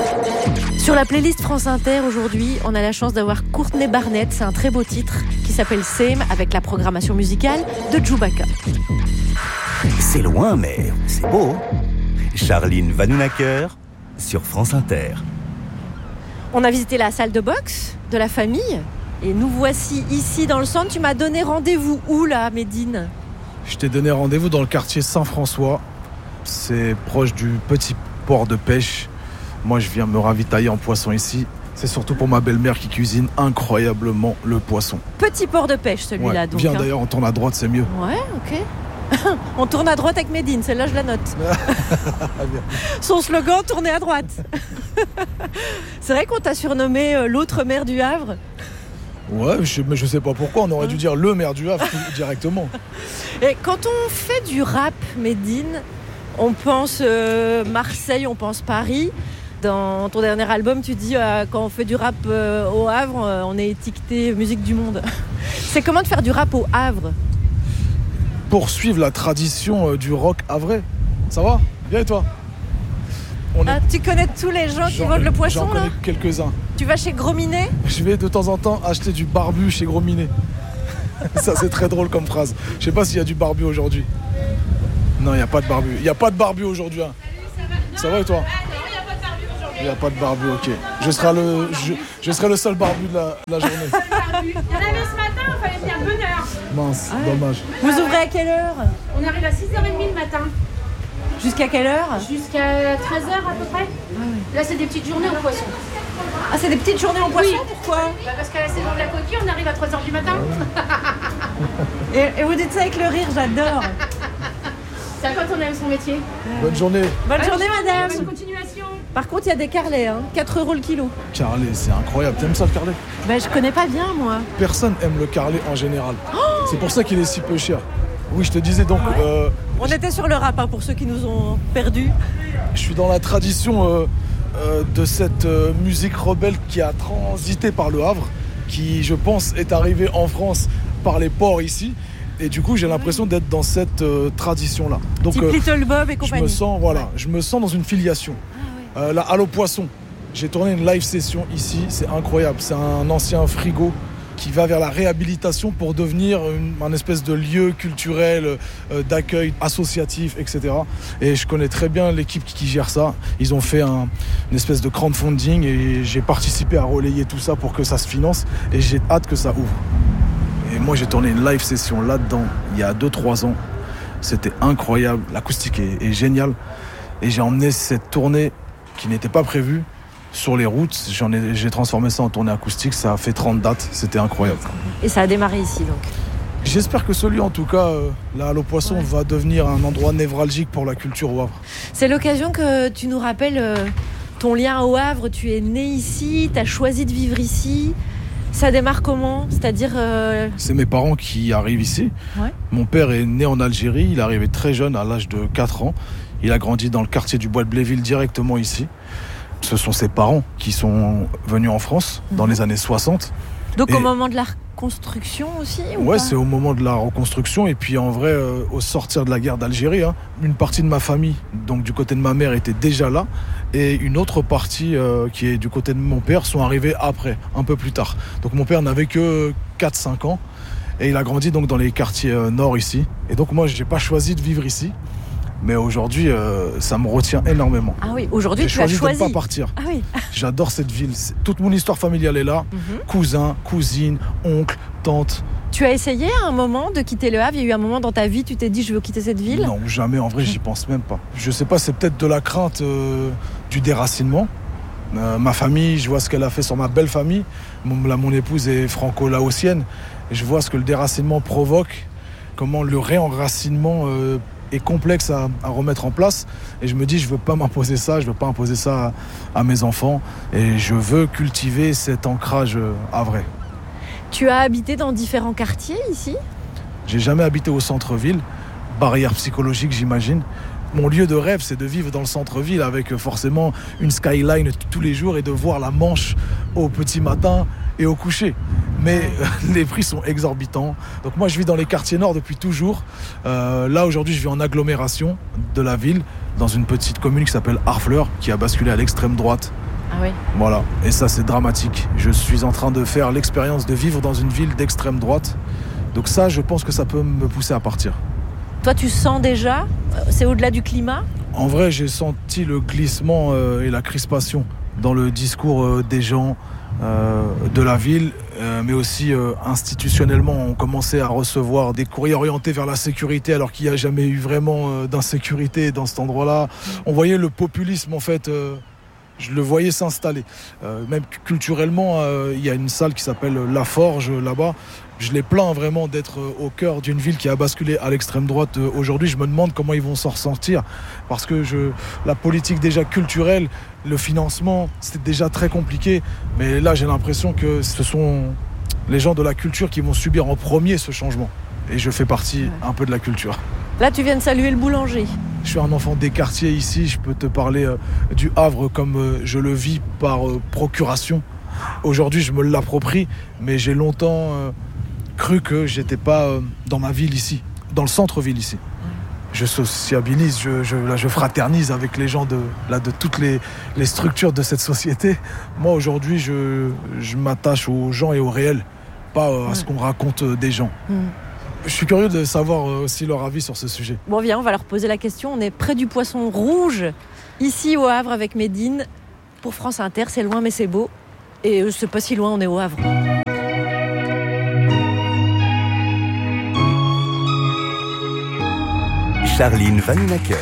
Sur la playlist France Inter, aujourd'hui, on a la chance d'avoir Courtney Barnett. C'est un très beau titre qui s'appelle Same, avec la programmation musicale de Chewbacca. C'est loin, mais c'est beau. Charline Vanhoenacker sur France Inter. On a visité la salle de boxe de la famille et nous voici ici dans le centre. Tu m'as donné rendez-vous où là, Médine ? Je t'ai donné rendez-vous dans le quartier Saint-François. C'est proche du petit port de pêche. Moi, je viens me ravitailler en poisson ici. C'est surtout pour ma belle-mère qui cuisine incroyablement le poisson. Petit port de pêche, celui-là. Ouais, donc. Viens d'ailleurs, on tourne à droite, c'est mieux. Ouais, ok. On tourne à droite avec Médine, celle-là, je la note. Son slogan, tourner à droite. C'est vrai qu'on t'a surnommé l'autre maire du Havre. Ouais, mais je sais pas pourquoi. On aurait dû dire le maire du Havre directement. Et quand on fait du rap, Médine, on pense Marseille, on pense Paris. Dans ton dernier album, tu dis quand on fait du rap au Havre, on est étiqueté musique du monde. C'est comment de faire du rap au Havre ? Poursuivre la tradition du rock havrais. Ça va ? Bien et toi ? Tu connais tous les gens qui vendent le poisson là ? J'en connais quelques-uns. Tu vas chez Gros Minet ? Je vais de temps en temps acheter du barbu chez Gros Minet. Ça, c'est très drôle comme phrase. Je sais pas s'il y a du barbu aujourd'hui. Non, il n'y a pas de barbu. Il n'y a pas de barbu aujourd'hui. Hein. Ça va et toi ? Il n'y a pas de barbu, ok. Je serai le seul barbu de la journée. Il y en avait ce matin, il fallait venir de bonne heure. Mince, dommage. Vous ouvrez à quelle heure ? On arrive à 6h30 le matin. Jusqu'à quelle heure ? Jusqu'à 13h à peu près. Là, c'est des petites journées au poisson. Ah, c'est des petites journées en poisson ? Oui. Pourquoi ? Parce qu'à la saison de la coquille, on arrive à 3h du matin. Et vous dites ça avec le rire, j'adore. C'est quand on aime son métier. Bonne journée. Bonne journée, madame. Bonne continuation. Par contre, il y a des carlets, 4 € le kilo. Carlet, c'est incroyable. T'aimes ça le carlet ? Ben, je connais pas bien, moi. Personne aime le carlet en général. C'est pour ça qu'il est si peu cher. Oui, je te disais donc... On était sur le rap, pour ceux qui nous ont perdus. Je suis dans la tradition de cette musique rebelle qui a transité par le Havre, qui, je pense, est arrivée en France par les ports ici. Et du coup, j'ai l'impression d'être dans cette tradition-là. Donc, Little Bob et compagnie. Je me sens dans une filiation. Là, Allo Poisson, j'ai tourné une live session ici, c'est incroyable. C'est un ancien frigo qui va vers la réhabilitation pour devenir un espèce de lieu culturel, d'accueil associatif, etc. Et je connais très bien l'équipe qui gère ça. Ils ont fait une espèce de crowdfunding et j'ai participé à relayer tout ça pour que ça se finance et j'ai hâte que ça ouvre. Et moi, j'ai tourné une live session là-dedans il y a 2-3 ans. C'était incroyable, l'acoustique est géniale. Et j'ai emmené cette tournée qui n'était pas prévue sur les routes. J'ai transformé ça en tournée acoustique, ça a fait 30 dates, c'était incroyable. Et ça a démarré ici donc. J'espère que celui en tout cas, là, Allo Poisson, va devenir un endroit névralgique pour la culture au Havre. C'est l'occasion que tu nous rappelles ton lien au Havre. Tu es né ici, tu as choisi de vivre ici. Ça démarre comment ? C'est-à-dire... C'est mes parents qui arrivent ici. Ouais. Mon père est né en Algérie, il est arrivé très jeune, à l'âge de 4 ans. Il a grandi dans le quartier du Bois de Bléville, directement ici. Ce sont ses parents qui sont venus en France dans les années 60. Donc au moment de la reconstruction aussi ouais, c'est au moment de la reconstruction. Et puis en vrai, au sortir de la guerre d'Algérie, une partie de ma famille, donc du côté de ma mère, était déjà là. Et une autre partie qui est du côté de mon père sont arrivés après, un peu plus tard. Donc mon père n'avait que 4-5 ans. Et il a grandi donc dans les quartiers nord ici. Et donc moi, j'ai pas choisi de vivre ici. Mais aujourd'hui, ça me retient énormément. Ah oui, aujourd'hui tu as choisi de ne pas partir. Ah oui. J'adore cette ville. Toute mon histoire familiale est là. Cousin, cousine, oncle, tante. Tu as essayé à un moment de quitter le Havre ? Il y a eu un moment dans ta vie, tu t'es dit je veux quitter cette ville ? Non, jamais. En vrai, j'y pense même pas. Je sais pas, c'est peut-être de la crainte du déracinement. Ma famille, je vois ce qu'elle a fait sur ma belle famille. Mon épouse est franco-laotienne. Et je vois ce que le déracinement provoque, comment le réenracinement est complexe à remettre en place. Et je me dis, je veux pas m'imposer ça, je veux pas imposer ça à mes enfants. Et je veux cultiver cet ancrage havrais. Tu as habité dans différents quartiers ici ? J'ai jamais habité au centre-ville. Barrière psychologique, j'imagine. Mon lieu de rêve, c'est de vivre dans le centre-ville avec forcément une skyline tous les jours et de voir la Manche au petit matin et au coucher. Mais les prix sont exorbitants. Donc moi, je vis dans les quartiers nord depuis toujours. Là, aujourd'hui, je vis en agglomération de la ville, dans une petite commune qui s'appelle Harfleur, qui a basculé à l'extrême droite Ah oui. Voilà, et ça c'est dramatique. Je suis en train de faire l'expérience de vivre dans une ville d'extrême droite. Donc ça, je pense que ça peut me pousser à partir. Toi, tu sens déjà, c'est au-delà du climat ? En vrai, j'ai senti le glissement et la crispation dans le discours des gens de la ville, mais aussi institutionnellement. On commençait à recevoir des courriers orientés vers la sécurité alors qu'il n'y a jamais eu vraiment d'insécurité dans cet endroit-là. On voyait le populisme en fait... Je le voyais s'installer. Même culturellement, il y a une salle qui s'appelle La Forge là-bas. Je les plains vraiment d'être au cœur d'une ville qui a basculé à l'extrême droite. Aujourd'hui, je me demande comment ils vont s'en ressortir. Parce que la politique déjà culturelle, le financement, c'était déjà très compliqué. Mais là, j'ai l'impression que ce sont les gens de la culture qui vont subir en premier ce changement. Et je fais partie un peu de la culture. Là, tu viens de saluer le boulanger. Je suis un enfant des quartiers ici, je peux te parler du Havre comme je le vis par procuration. Aujourd'hui, je me l'approprie, mais j'ai longtemps cru que j'étais pas dans ma ville ici, dans le centre-ville ici. Je sociabilise, je fraternise avec les gens de toutes les structures de cette société. Moi, aujourd'hui, je m'attache aux gens et au réel, pas à ce qu'on raconte des gens. Je suis curieux de savoir aussi leur avis sur ce sujet. Bon, viens, on va leur poser la question. On est près du Poisson Rouge, ici au Havre avec Médine. Pour France Inter, c'est loin mais c'est beau. Et c'est pas si loin, on est au Havre. Charline Vanhoenacker.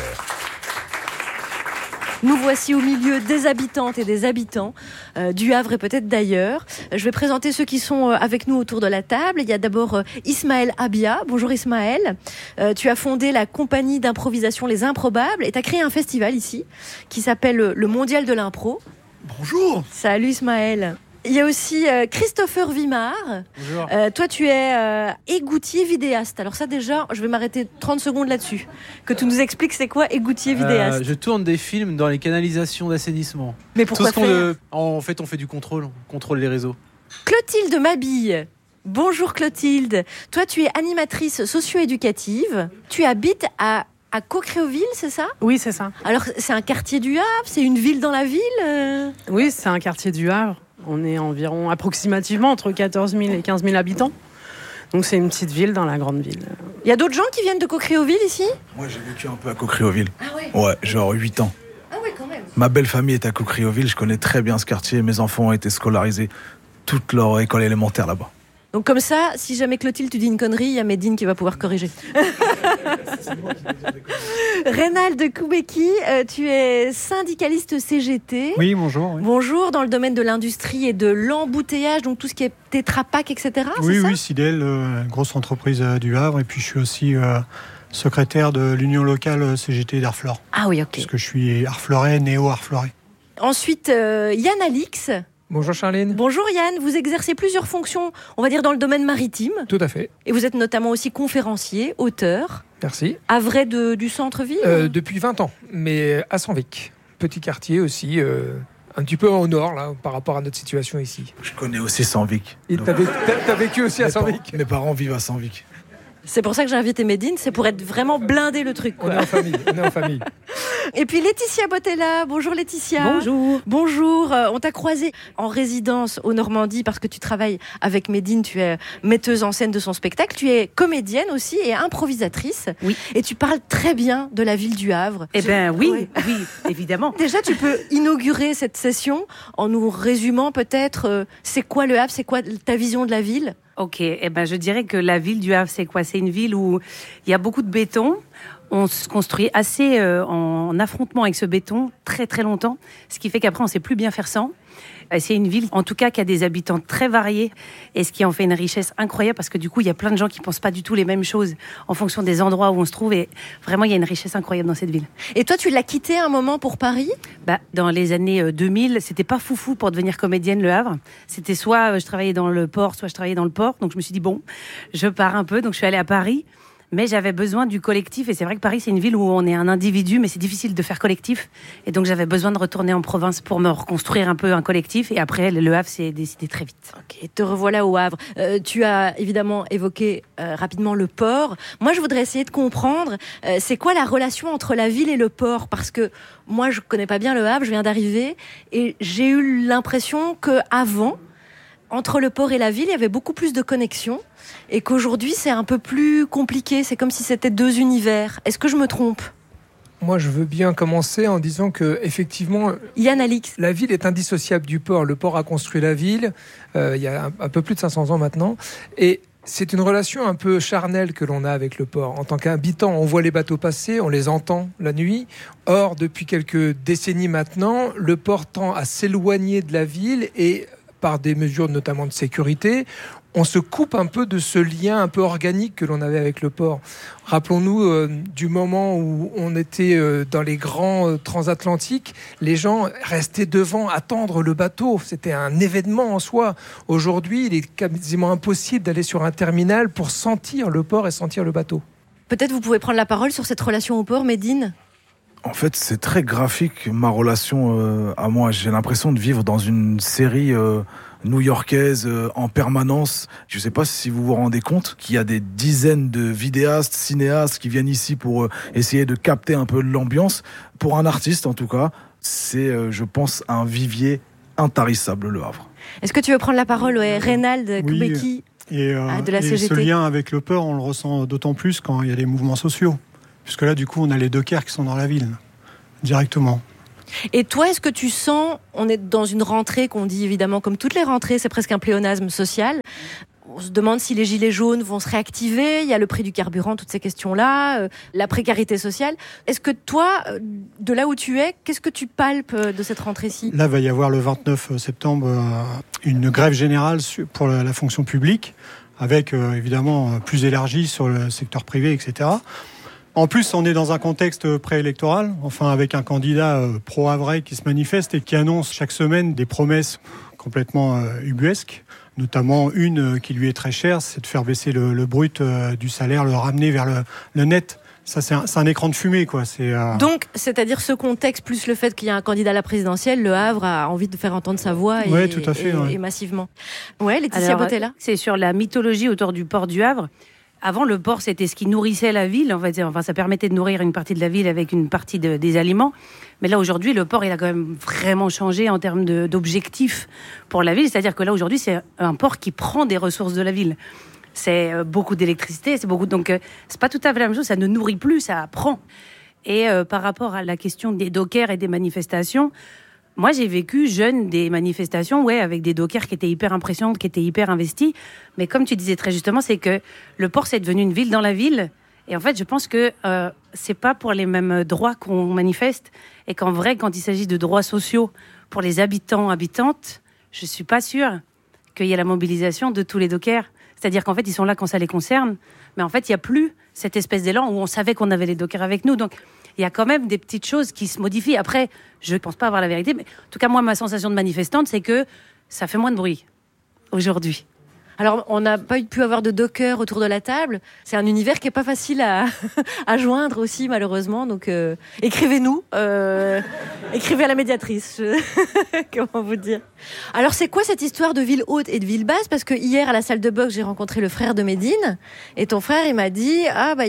Nous voici au milieu des habitantes et des habitants du Havre et peut-être d'ailleurs. Je vais présenter ceux qui sont avec nous autour de la table. Il y a d'abord Ismaël Abia. Bonjour Ismaël. Tu as fondé la compagnie d'improvisation Les Improbables et tu as créé un festival ici qui s'appelle le Mondial de l'Impro. Bonjour. Salut Ismaël. Il y a aussi Christopher Wimard. Bonjour. Toi, tu es égoutier vidéaste. Alors ça, déjà, je vais m'arrêter 30 secondes là-dessus. Que tu nous expliques c'est quoi égoutier vidéaste. Je tourne des films dans les canalisations d'assainissement. Mais pourquoi faire En fait, on fait du contrôle. On contrôle les réseaux. Clotilde Mabille. Bonjour Clotilde. Toi, tu es animatrice socio-éducative. Tu habites à Caucréauville, c'est ça ? Oui, c'est ça. Alors, c'est un quartier du Havre ? C'est une ville dans la ville ? Oui, c'est un quartier du Havre. On est environ approximativement entre 14 000 et 15 000 habitants. Donc c'est une petite ville dans la grande ville. Il y a d'autres gens qui viennent de Caucréauville ici ? Moi, j'ai vécu un peu à Caucréauville. Ah ouais ? Ouais, genre 8 ans. Ah ouais, quand même. Ma belle famille est à Caucréauville, je connais très bien ce quartier. Mes enfants ont été scolarisés toute leur école élémentaire là-bas. Donc comme ça, si jamais Clotilde, tu dis une connerie, il y a Médine qui va pouvoir corriger. Reynald Koubeki, tu es syndicaliste CGT. Oui, bonjour. Oui, Bonjour, dans le domaine de l'industrie et de l'embouteillage, donc tout ce qui est Tetra Pak, etc. oui, c'est ça ? oui, Sidel, grosse entreprise du Havre. Et puis je suis aussi secrétaire de l'union locale CGT d'Arflore. Ah oui, ok. Parce que je suis harflorais, néo-harflorais. Ensuite, Yann Alix. Bonjour Charline. Bonjour Yann, vous exercez plusieurs fonctions, on va dire dans le domaine maritime. Tout à fait. Et vous êtes notamment aussi conférencier, auteur. Merci. Havrais du centre-ville Depuis 20 ans, mais à Senvic. Petit quartier aussi, un petit peu au nord, là, par rapport à notre situation ici. Je connais aussi Senvic. Et t'as vécu aussi à Senvic ? Mes parents vivent à Senvic. C'est pour ça que j'ai invité Médine, c'est pour être vraiment blindé le truc, quoi. On est en famille. Et puis Laetitia Botella. Bonjour Laetitia. Bonjour. Bonjour. On t'a croisé en résidence au Normandie parce que tu travailles avec Médine. Tu es metteuse en scène de son spectacle. Tu es comédienne aussi et improvisatrice. Oui. Et tu parles très bien de la ville du Havre. Eh bien oui, Ouais. oui, évidemment. Déjà, tu peux inaugurer cette session en nous résumant peut-être c'est quoi le Havre, c'est quoi ta vision de la ville ? Ok, eh ben je dirais que la ville du Havre, c'est quoi ? C'est une ville où il y a beaucoup de béton. On se construit assez en affrontement avec ce béton très très longtemps, ce qui fait qu'après on ne sait plus bien faire sans. C'est une ville, en tout cas, qui a des habitants très variés et ce qui en fait une richesse incroyable parce que du coup, il y a plein de gens qui pensent pas du tout les mêmes choses en fonction des endroits où on se trouve et vraiment, il y a une richesse incroyable dans cette ville. Et toi, tu l'as quitté un moment pour Paris ? Dans les années 2000, c'était pas foufou pour devenir comédienne Le Havre. C'était soit je travaillais dans le port, soit je travaillais dans le port. Donc je me suis dit bon, je pars un peu. Donc je suis allée à Paris. Mais j'avais besoin du collectif. Et c'est vrai que Paris, c'est une ville où on est un individu, mais c'est difficile de faire collectif. Et donc, j'avais besoin de retourner en province pour me reconstruire un peu un collectif. Et après, le Havre s'est décidé très vite. Ok, te revoilà au Havre. Tu as évidemment évoqué rapidement le port. Moi, je voudrais essayer de comprendre, c'est quoi la relation entre la ville et le port ? Parce que moi, je connais pas bien le Havre, je viens d'arriver. Et j'ai eu l'impression qu'avant, entre le port et la ville, il y avait beaucoup plus de connexions et qu'aujourd'hui, c'est un peu plus compliqué. C'est comme si c'était deux univers. Est-ce que je me trompe ? Moi, je veux bien commencer en disant que, effectivement, Yann Alix. la ville est indissociable du port. Le port a construit la ville il y a un peu plus de 500 ans maintenant. Et c'est une relation un peu charnelle que l'on a avec le port. En tant qu'habitant, on voit les bateaux passer, on les entend la nuit. Or, depuis quelques décennies maintenant, le port tend à s'éloigner de la ville et par des mesures notamment de sécurité, on se coupe un peu de ce lien un peu organique que l'on avait avec le port. Rappelons-nous du moment où on était dans les grands transatlantiques, les gens restaient devant, attendre le bateau. C'était un événement en soi. Aujourd'hui, il est quasiment impossible d'aller sur un terminal pour sentir le port et sentir le bateau. Peut-être vous pouvez prendre la parole sur cette relation au port, Médine ? En fait, c'est très graphique, ma relation à moi. J'ai l'impression de vivre dans une série new-yorkaise en permanence. Je ne sais pas si vous vous rendez compte qu'il y a des dizaines de vidéastes, cinéastes qui viennent ici pour essayer de capter un peu l'ambiance. Pour un artiste, en tout cas, c'est, je pense, un vivier intarissable, le Havre. Est-ce que tu veux prendre la parole, Reynald Koubeki, de la CGT ? Et ce lien avec le port, on le ressent d'autant plus quand il y a des mouvements sociaux. Puisque là, du coup, on a les dockers qui sont dans la ville, directement. Et toi, est-ce que tu sens, on est dans une rentrée qu'on dit évidemment, comme toutes les rentrées, c'est presque un pléonasme social. On se demande si les gilets jaunes vont se réactiver, il y a le prix du carburant, toutes ces questions-là, la précarité sociale. Est-ce que toi, de là où tu es, qu'est-ce que tu palpes de cette rentrée-ci ? Là, va y avoir le 29 septembre une grève générale pour la fonction publique, avec évidemment plus élargie sur le secteur privé, etc. En plus, on est dans un contexte préélectoral, enfin avec un candidat pro-havrais qui se manifeste et qui annonce chaque semaine des promesses complètement ubuesques, notamment une qui lui est très chère, c'est de faire baisser le brut du salaire, le ramener vers le net. Ça, c'est un écran de fumée, quoi. Donc, c'est-à-dire ce contexte, plus le fait qu'il y a un candidat à la présidentielle, le Havre a envie de faire entendre sa voix et massivement. Ouais, Laetitia Botella. C'est sur la mythologie autour du port du Havre. Avant, le port, c'était ce qui nourrissait la ville. Enfin, ça permettait de nourrir une partie de la ville avec une partie des aliments. Mais là, aujourd'hui, le port, il a quand même vraiment changé en termes d'objectifs pour la ville. C'est-à-dire que là, aujourd'hui, c'est un port qui prend des ressources de la ville. C'est beaucoup d'électricité, c'est beaucoup. Donc, c'est pas tout à fait la même chose. Ça ne nourrit plus, ça prend. Et par rapport à la question des dockers et des manifestations, moi, j'ai vécu jeune des manifestations, avec des dockers qui étaient hyper impressionnantes, qui étaient hyper investis. Mais comme tu disais très justement, c'est que le port, c'est devenu une ville dans la ville. Et en fait, je pense que c'est pas pour les mêmes droits qu'on manifeste. Et qu'en vrai, quand il s'agit de droits sociaux pour les habitants, habitantes, je suis pas sûre qu'il y ait la mobilisation de tous les dockers. C'est-à-dire qu'en fait, ils sont là quand ça les concerne. Mais en fait, il n'y a plus cette espèce d'élan où on savait qu'on avait les dockers avec nous. Donc, il y a quand même des petites choses qui se modifient. Après, je ne pense pas avoir la vérité, mais en tout cas, moi, ma sensation de manifestante, c'est que ça fait moins de bruit aujourd'hui. Alors, on n'a pas pu avoir de docker autour de la table. C'est un univers qui n'est pas facile à joindre aussi, malheureusement. Donc, écrivez-nous. Écrivez à la médiatrice. Comment vous dire ? Alors, c'est quoi cette histoire de ville haute et de ville basse ? Parce que hier, à la salle de boxe, j'ai rencontré le frère de Médine. Et ton frère, il m'a dit,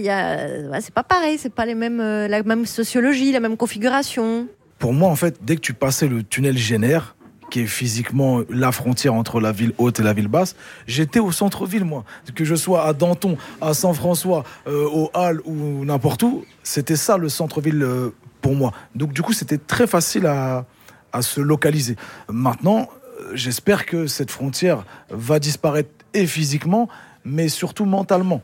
c'est pas pareil. C'est pas la même sociologie, la même configuration. Pour moi, en fait, dès que tu passais le tunnel Génère, qui est physiquement la frontière entre la ville haute et la ville basse, j'étais au centre-ville, moi. Que je sois à Danton, à Saint-François, aux Halles ou n'importe où, c'était ça le centre-ville pour moi. Donc du coup, c'était très facile à se localiser. Maintenant, j'espère que cette frontière va disparaître et physiquement, mais surtout mentalement.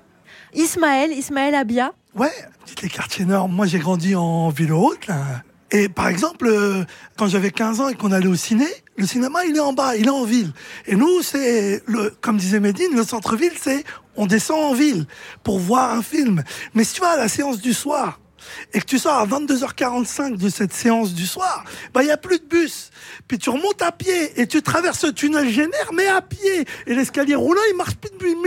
Ismaël Abia. Ouais, les quartiers nord. Moi, j'ai grandi en ville haute, là. Et par exemple, quand j'avais 15 ans et qu'on allait au ciné, le cinéma, il est en bas, il est en ville. Et nous, comme disait Médine, le centre-ville, on descend en ville pour voir un film. Mais si tu vas à la séance du soir, et que tu sors à 22h45 de cette séance du soir, il y a plus de bus. Puis tu remontes à pied et tu traverses le tunnel Génère, mais à pied. Et l'escalier roulant, il marche plus depuis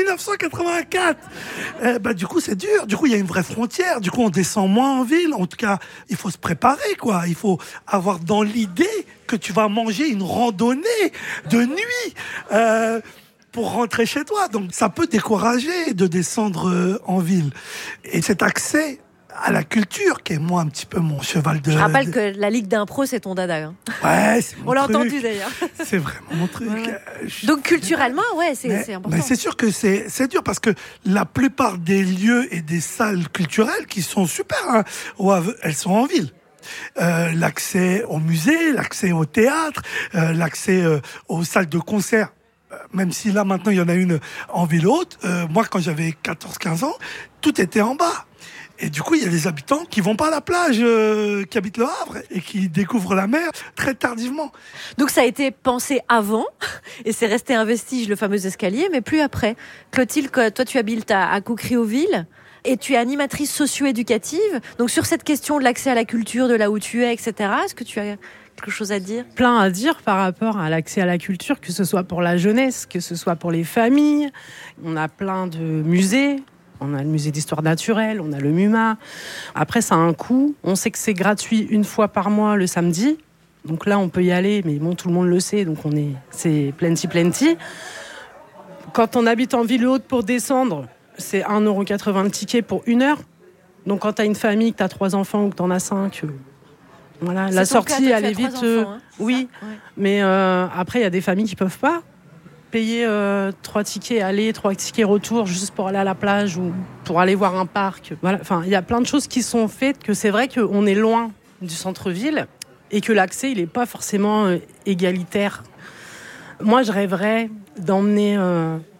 1984. Du coup, c'est dur. Du coup, il y a une vraie frontière. Du coup, on descend moins en ville. En tout cas, il faut se préparer, quoi. Il faut avoir dans l'idée que tu vas manger une randonnée de nuit. Pour rentrer chez toi. Donc, ça peut décourager de descendre en ville. Et cet accès à la culture, qui est moi un petit peu mon cheval de... Je rappelle que la Ligue d'impro, c'est ton dada. Hein. Ouais, c'est mon On l'a truc. entendu d'ailleurs. C'est vraiment mon truc. Ouais. Donc culturellement, c'est important. Mais c'est sûr que c'est dur parce que la plupart des lieux et des salles culturelles qui sont super, elles sont en ville. L'accès au musée, l'accès au théâtre, l'accès aux salles de concert. Même si là, maintenant, il y en a une en ville haute. Moi, quand j'avais 14-15 ans, tout était en bas. Et du coup, il y a des habitants qui vont pas à la plage, qui habitent le Havre et qui découvrent la mer très tardivement. Donc ça a été pensé avant et c'est resté un vestige, le fameux escalier, mais plus après. Clotilde, toi, tu habites à Coucriauville et tu es animatrice socio-éducative. Donc sur cette question de l'accès à la culture, de là où tu es, etc., est-ce que tu as quelque chose à dire ? Plein à dire par rapport à l'accès à la culture, que ce soit pour la jeunesse, que ce soit pour les familles. On a plein de musées. On a le musée d'histoire naturelle, on a le MUMA. Après, ça a un coût. On sait que c'est gratuit une fois par mois le samedi. Donc là, on peut y aller, mais bon, tout le monde le sait, donc c'est plenty. Quand on habite en ville haute pour descendre, c'est 1,80€ le ticket pour 1 heure. Donc quand t'as une famille, que t'as 3 enfants ou que t'en as 5... Voilà, la sortie, elle est vite. Enfants, oui, ça, ouais. Mais après, il y a des familles qui peuvent pas payer 3 tickets aller, 3 tickets retour, juste pour aller à la plage ou pour aller voir un parc. Voilà. Enfin, il y a plein de choses qui sont faites, que c'est vrai qu'on est loin du centre-ville et que l'accès, il n'est pas forcément égalitaire. Moi, je rêverais d'emmener